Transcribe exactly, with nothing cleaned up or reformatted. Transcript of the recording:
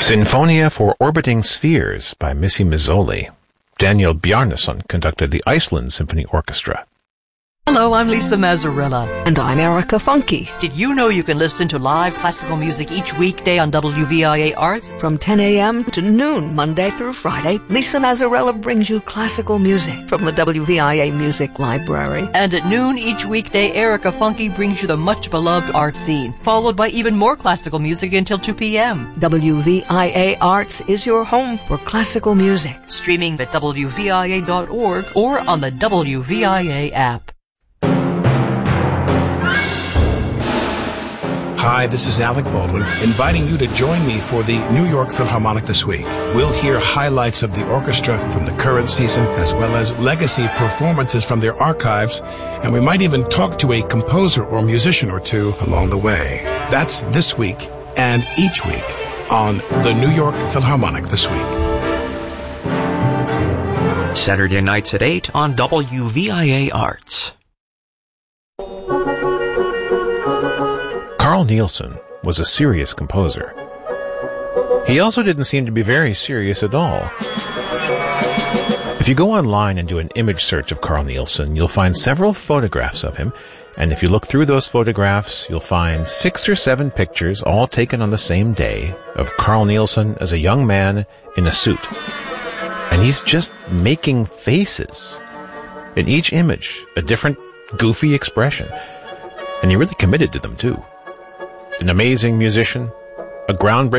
Sinfonia for Orbiting Spheres by Missy Mazzoli. Daniel Bjarnason conducted the Iceland Symphony Orchestra. Hello, I'm Lisa Mazzarella. And I'm Erica Funky. Did you know you can listen to live classical music each weekday on W V I A Arts? From ten a.m. to noon, Monday through Friday, Lisa Mazzarella brings you classical music from the W V I A Music Library. And at noon each weekday, Erica Funky brings you the much-beloved art scene, followed by even more classical music until two p.m. W V I A Arts is your home for classical music. Streaming at W V I A dot org or on the W V I A app. Hi, this is Alec Baldwin, inviting you to join me for the New York Philharmonic this week. We'll hear highlights of the orchestra from the current season, as well as legacy performances from their archives, and we might even talk to a composer or musician or two along the way. That's this week and each week on the New York Philharmonic this week. Saturday nights at eight on W V I A Arts. Carl Nielsen was a serious composer. He also didn't seem to be very serious at all. If you go online and do an image search of Carl Nielsen, you'll find several photographs of him, and if you look through those photographs, you'll find six or seven pictures, all taken on the same day, of Carl Nielsen as a young man in a suit. And he's just making faces. In each image, a different goofy expression. And he really committed to them, too. An amazing musician, a groundbreaking